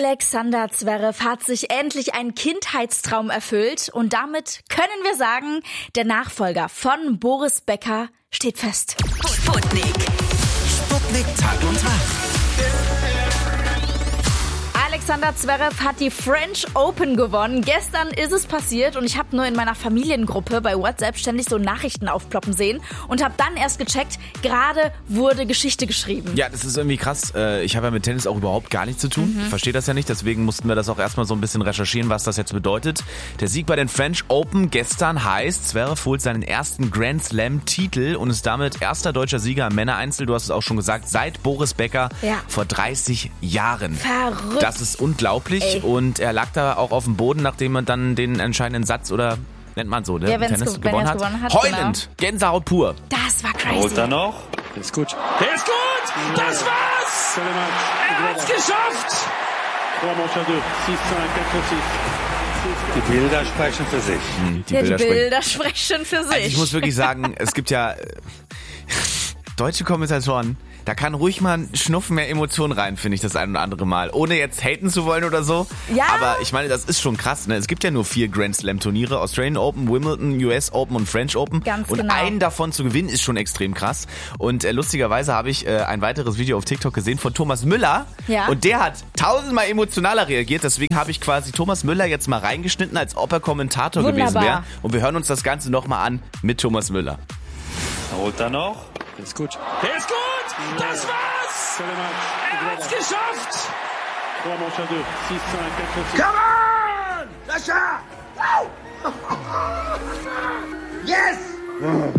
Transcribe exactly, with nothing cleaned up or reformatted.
Alexander Zverev hat sich endlich ein Kindheitstraum erfüllt und damit können wir sagen, der Nachfolger von Boris Becker steht fest. Sputnik. Sputnik Tag und Tag. Alexander Zverev hat die French Open gewonnen. Gestern ist es passiert und ich habe nur in meiner Familiengruppe bei WhatsApp ständig so Nachrichten aufploppen sehen und habe dann erst gecheckt, gerade wurde Geschichte geschrieben. Ja, das ist irgendwie krass. Ich habe ja mit Tennis auch überhaupt gar nichts zu tun. Mhm. Ich verstehe das ja nicht, deswegen mussten wir das auch erstmal so ein bisschen recherchieren, was das jetzt bedeutet. Der Sieg bei den French Open gestern heißt, Zverev holt seinen ersten Grand Slam-Titel und ist damit erster deutscher Sieger im Männereinzel, du hast es auch schon gesagt, seit Boris Becker ja. vor dreißig Jahren. Verrückt. Das ist unglaublich. Ey. Und er lag da auch auf dem Boden, nachdem man dann den entscheidenden Satz oder nennt man so, ne? Ja, Tennis ge- gewonnen, hat. gewonnen hat. Heulend, genau. Gänsehaut pur. Das war crazy. Holt er noch? Der ist gut. Der ist gut! Das war's! Er hat's geschafft! Die Bilder sprechen für sich. Hm, die ja, Bilder die sprechen. Bilder sprechen für sich. Also ich muss wirklich sagen, es gibt ja äh, deutsche Kommentatoren, da kann ruhig mal ein Schnuff mehr Emotionen rein, finde ich, das ein oder andere Mal. Ohne jetzt haten zu wollen oder so. Ja. Aber ich meine, das ist schon krass, ne? Es gibt ja nur vier Grand Slam Turniere. Australian Open, Wimbledon, U S Open und French Open. Ganz und genau. einen davon zu gewinnen ist schon extrem krass. Und äh, lustigerweise habe ich äh, ein weiteres Video auf TikTok gesehen von Thomas Müller. Ja. Und der hat tausendmal emotionaler reagiert. Deswegen habe ich quasi Thomas Müller jetzt mal reingeschnitten, als ob er Kommentator Wunderbar. gewesen wäre. Und wir hören uns das Ganze nochmal an mit Thomas Müller. Holt er noch? Der ist gut. Der ist gut! Das war's! Er hat's geschafft! Come on! Sascha! Yes!